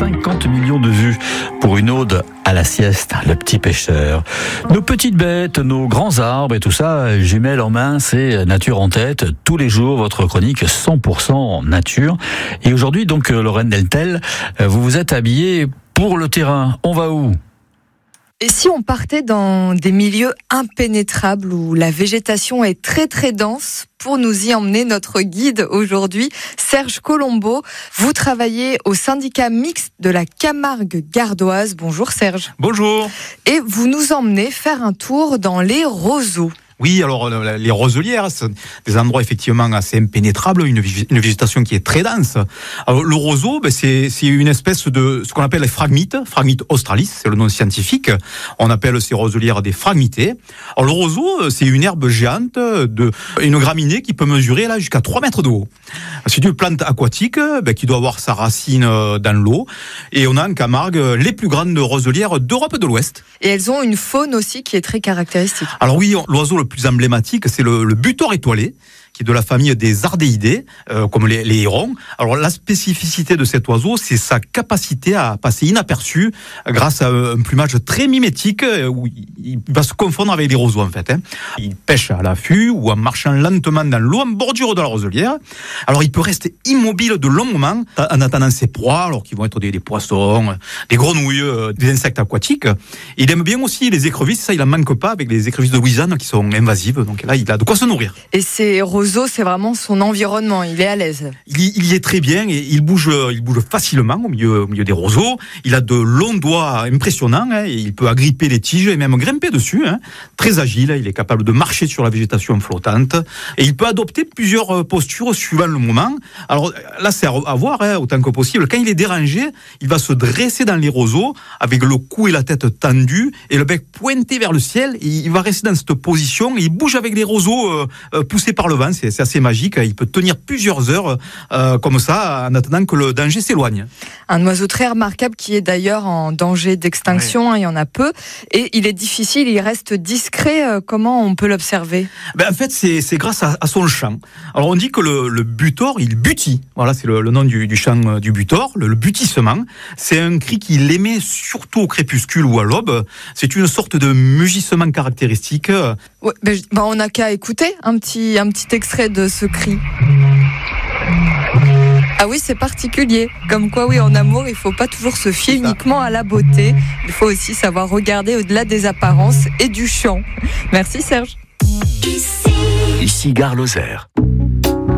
50 millions de vues pour une ode à la sieste, le petit pêcheur. Nos petites bêtes, nos grands arbres et tout ça, jumelles en main, c'est nature en tête. Tous les jours, votre chronique 100% nature. Et aujourd'hui, donc, Lorraine Deltel, vous vous êtes habillée pour le terrain. On va où ? Et si on partait dans des milieux impénétrables où la végétation est très très dense, pour nous y emmener, notre guide aujourd'hui, Serge Colombo. Vous travaillez au syndicat mixte de la Camargue gardoise. Bonjour Serge. Bonjour. Et vous nous emmenez faire un tour dans les roseaux. Oui, alors les roselières, c'est des endroits effectivement assez impénétrables, une végétation qui est très dense. Alors, le roseau, c'est une espèce de ce qu'on appelle les phragmites, Phragmites australis, c'est le nom scientifique. On appelle ces roselières des phragmitées. Alors le roseau, c'est une herbe géante, une graminée qui peut mesurer là jusqu'à 3 mètres de haut. C'est une plante aquatique qui doit avoir sa racine dans l'eau. Et on a en Camargue les plus grandes roselières d'Europe de l'Ouest. Et elles ont une faune aussi qui est très caractéristique. Alors oui, l'oiseau le plus emblématique, c'est le butor étoilé, qui est de la famille des ardéidés, comme les hérons. Alors la spécificité de cet oiseau, c'est sa capacité à passer inaperçu grâce à un plumage très mimétique où il va se confondre avec les roseaux en fait. Il pêche à l'affût ou en marchant lentement dans l'eau en bordure de la roselière. Alors il peut rester immobile de longs moments en attendant ses proies, alors qui vont être des poissons, des grenouilles, des insectes aquatiques. Il aime bien aussi les écrevisses, ça il en manque pas avec les écrevisses de Louisiane qui sont invasives, donc là il a de quoi se nourrir. Et ces roseaux, c'est vraiment son environnement, il est à l'aise. Il y est très bien et il bouge facilement au milieu des roseaux. Il a de longs doigts impressionnants, et il peut agripper les tiges et même grimper dessus. Très agile, il est capable de marcher sur la végétation flottante et il peut adopter plusieurs postures suivant le moment. Alors là, c'est à voir autant que possible. Quand il est dérangé, il va se dresser dans les roseaux avec le cou et la tête tendus et le bec pointé vers le ciel. Et il va rester dans cette position et il bouge avec les roseaux poussés par le vent. C'est assez magique. Il peut tenir plusieurs heures comme ça en attendant que le danger s'éloigne. Un oiseau très remarquable qui est d'ailleurs en danger d'extinction. Il y en a peu. Et il est difficile, il reste discret. Comment on peut l'observer ? En fait, c'est grâce à son chant. Alors on dit que le butor, il butit. Voilà, c'est le nom du chant du butor, le butissement. C'est un cri qu'il émet surtout au crépuscule ou à l'aube. C'est une sorte de mugissement caractéristique. Ouais, on n'a qu'à écouter un petit extrait de ce cri. Ah oui, c'est particulier. Comme quoi, oui, en amour, il ne faut pas toujours se fier uniquement à la beauté. Il faut aussi savoir regarder au-delà des apparences et du chant. Merci Serge. Ici Gare Lozère.